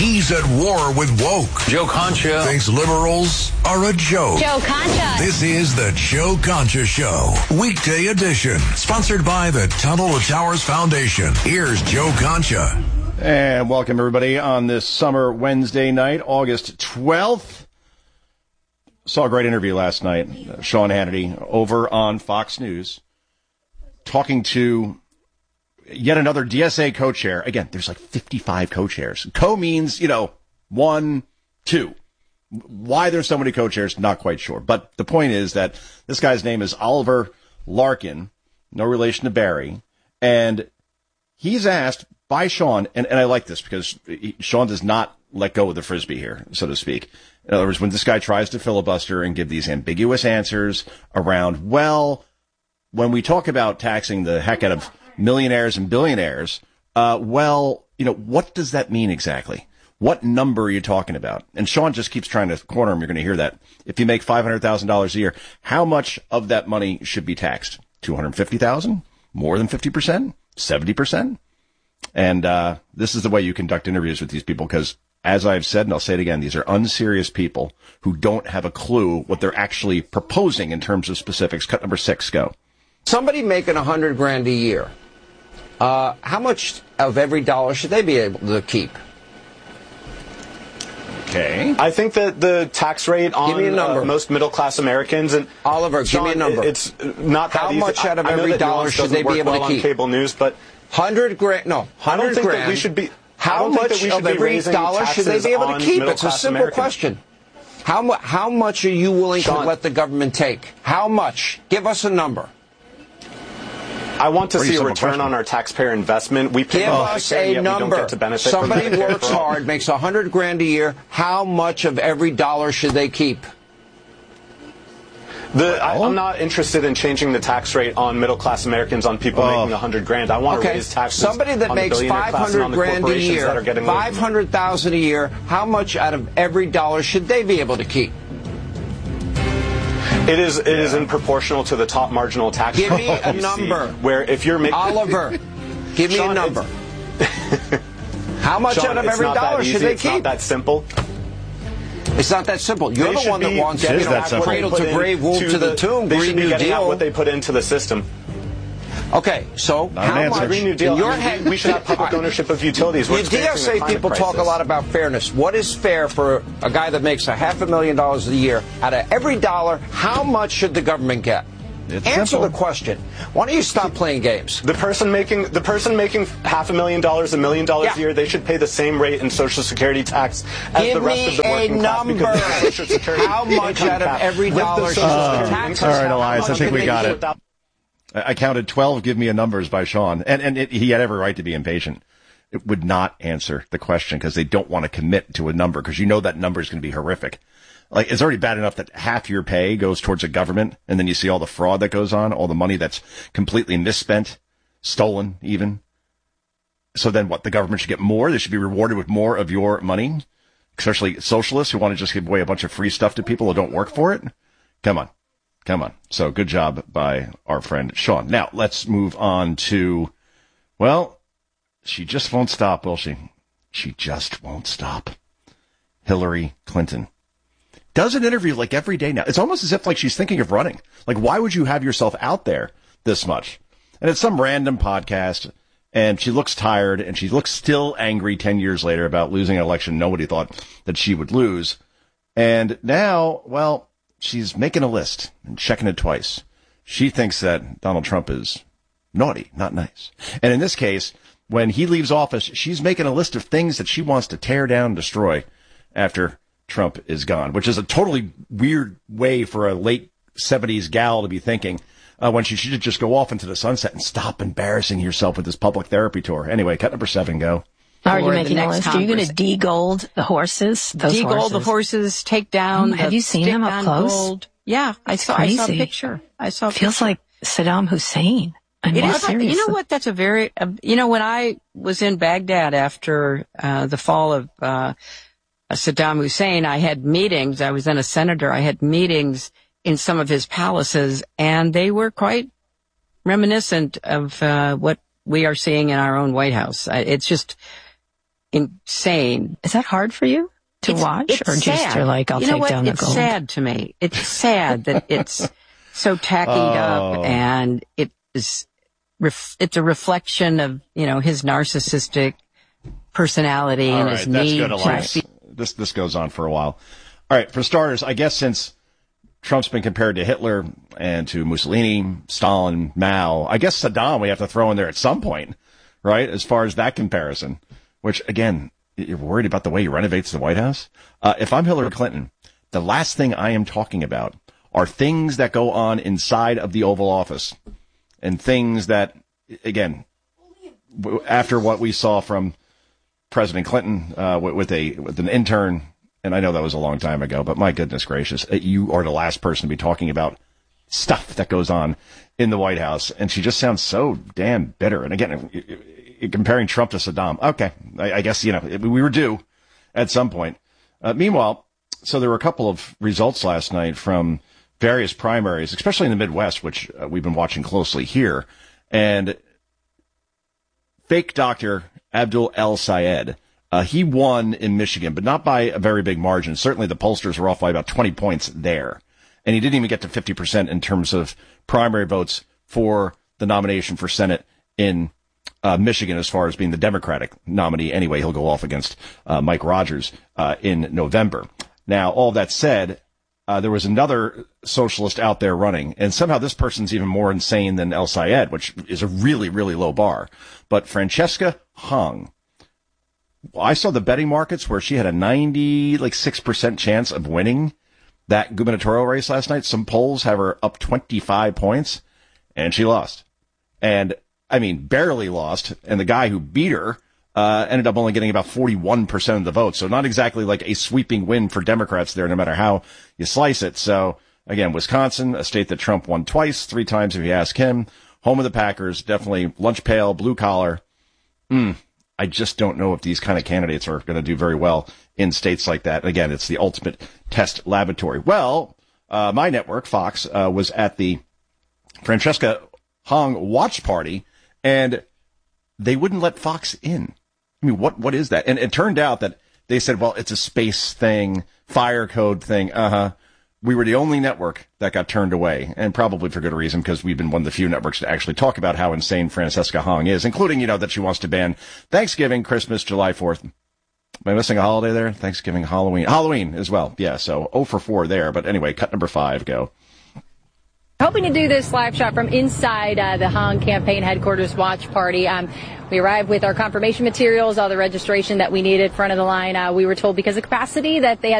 He's at war with woke. Joe Concha thinks liberals are a joke. Joe Concha. This is the Joe Concha Show, weekday edition, sponsored by the Tunnel to Towers Foundation. Here's Joe Concha. And welcome, everybody, on this summer Wednesday night, August 12th. Saw a great interview last night, Sean Hannity, over on Fox News, talking to yet another DSA co-chair. Again, there's like 55 co-chairs. Co means, one, two. Why there's so many co-chairs, not quite sure. But the point is that this guy's name is Oliver Larkin, no relation to Barry. And he's asked by Sean, and I like this because Sean does not let go of the Frisbee here, so to speak. In other words, when this guy tries to filibuster and give these ambiguous answers around, well, when we talk about taxing the heck out of millionaires and billionaires, what does that mean exactly? What number are you talking about? And Sean just keeps trying to corner him. You're going to hear that. If you make $500,000 a year, how much of that money should be taxed? $250,000? More than 50%? 70%? And this is the way you conduct interviews with these people because, as I've said, and I'll say it again, these are unserious people who don't have a clue what they're actually proposing in terms of specifics. Cut number 6, go. Somebody making $100,000 a year, how much of every dollar should they be able to keep? Okay. I think that the tax rate on most middle-class Americans and Oliver, Sean, give me a number. It's not that how easy. Much out of every dollar should they be able to keep? On cable news, but $100,000. No, $100,000. I don't think that we should be. How much of every dollar should they be able to keep? It's a simple question. How much are you willing to let the government take? How much? Give us a number. I want to see a return on our taxpayer investment. We pay Give us a number. We don't get to benefit Somebody from works hard, makes $100,000 a year. How much of every dollar should they keep? I'm not interested in changing the tax rate on middle-class Americans, on people making $100,000. I want to raise taxes. Somebody that makes $500,000 a year, $500,000 a year. How much out of every dollar should they be able to keep? It is in proportional to the top marginal tax rate. Give me a number. Where if you're making Oliver, give me a number. How much out of every dollar should they keep? It's not that simple. It's not that simple. You're the one that wants cradle to grave, womb to the tomb. They should be getting out Deal. what they put into the system. Okay, so how much Green New Deal? in your head? We should have public ownership of utilities. The DSA people talk a lot about fairness. What is fair for a guy that makes $500,000 a year? Out of every dollar, how much should the government get? Answer the question. Why don't you stop playing games? The person making $500,000, $1 million a year, they should pay the same rate in Social Security tax as the rest of the working class. Give me a number. How much out of every dollar should the tax? All right, Elias, I think we got it. I counted 12 give me a numbers by Sean, and he had every right to be impatient. It would not answer the question because they don't want to commit to a number because that number is going to be horrific. Like, it's already bad enough that half your pay goes towards the government, and then you see all the fraud that goes on, all the money that's completely misspent, stolen even. So then what? The government should get more? They should be rewarded with more of your money? Especially socialists who want to just give away a bunch of free stuff to people who don't work for it? Come on. So good job by our friend Sean. Now, let's move on to, she just won't stop, will she? She just won't stop. Hillary Clinton does an interview like every day now. It's almost as if like she's thinking of running. Like, why would you have yourself out there this much? And it's some random podcast, and she looks tired, and she looks still angry 10 years later about losing an election nobody thought that she would lose. And now, she's making a list and checking it twice. She thinks that Donald Trump is naughty, not nice. And in this case, when he leaves office, she's making a list of things that she wants to tear down and destroy after Trump is gone, which is a totally weird way for a late 70s gal to be thinking when she should just go off into the sunset and stop embarrassing yourself with this public therapy tour. Anyway, cut number 7, go. Are you making a list? Are you going to de-gold the horses? De-gold the horses, take down. Have you seen them up close? Gold. Yeah, I saw a picture. Feels like Saddam Hussein. Seriously. You know what? That's a very, when I was in Baghdad after the fall of Saddam Hussein, I had meetings. I was then a senator. I had meetings in some of his palaces, and they were quite reminiscent of what we are seeing in our own White House. It's just insane. Is that hard for you to watch, or sad. just you're like, I'll take down the gold? It's sad to me. It's sad that it's so tackied up, and it's a reflection of, his narcissistic personality and his need to. This goes on for a while. All right, for starters, I guess since Trump's been compared to Hitler and to Mussolini, Stalin, Mao, I guess Saddam we have to throw in there at some point, right? As far as that comparison, which again, you're worried about the way he renovates the White House. If I'm Hillary Clinton, the last thing I am talking about are things that go on inside of the Oval Office and things that, again, after what we saw from President Clinton with an intern. And I know that was a long time ago, but my goodness gracious, you are the last person to be talking about stuff that goes on in the White House. And she just sounds so damn bitter. And again, comparing Trump to Saddam. Okay. I guess, we were due at some point. Meanwhile, so there were a couple of results last night from various primaries, especially in the Midwest, which we've been watching closely here. And fake Dr. Abdul El-Sayed, he won in Michigan, but not by a very big margin. Certainly the pollsters were off by about 20 points there. And he didn't even get to 50% in terms of primary votes for the nomination for Senate in Michigan, as far as being the Democratic nominee. Anyway, he'll go off against Mike Rogers in November. Now, all that said, there was another socialist out there running, and somehow this person's even more insane than El-Sayed, which is a really, really low bar. But Francesca Hong, I saw the betting markets where she had a 96% chance of winning that gubernatorial race last night. Some polls have her up 25 points, and she lost. And, barely lost. And the guy who beat her ended up only getting about 41% of the vote. So not exactly like a sweeping win for Democrats there, no matter how you slice it. So, again, Wisconsin, a state that Trump won twice, 3 times if you ask him. Home of the Packers, definitely lunch pail, blue collar. I just don't know if these kind of candidates are going to do very well in states like that. Again, it's the ultimate test laboratory. Well, my network, Fox, was at the Francesca Hong watch party, and they wouldn't let Fox in. What is that? And it turned out that they said, well, it's a space thing, fire code thing. We were the only network that got turned away, and probably for good reason, because we've been one of the few networks to actually talk about how insane Francesca Hong is, including, that she wants to ban Thanksgiving, Christmas, July 4th. Am I missing a holiday there? Thanksgiving, Halloween as well. Yeah, so 0 for 4 there. But anyway, cut number 5, go. Hoping to do this live shot from inside the Hong campaign headquarters watch party. We arrived with our confirmation materials, all the registration that we needed, front of the line. We were told because of capacity that they had